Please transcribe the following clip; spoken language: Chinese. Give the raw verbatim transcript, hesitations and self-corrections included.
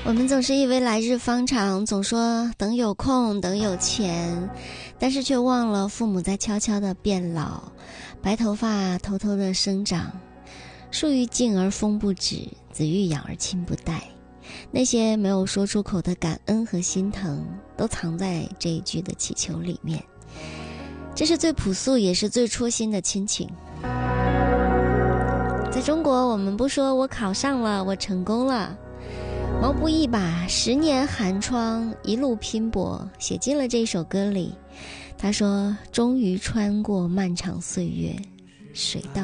我们总是以为来日方长，总说等有空等有钱，但是却忘了父母在悄悄地变老，白头发偷偷地生长，树欲静而风不止，子欲养而亲不待。那些没有说出口的感恩和心疼，都藏在这一句的祈求里面。这是最朴素也是最戳心的亲情。在中国，我们不说我考上了，我成功了，毛不易把十年寒窗一路拼搏写进了这首歌里。他说，终于穿过漫长岁月，水到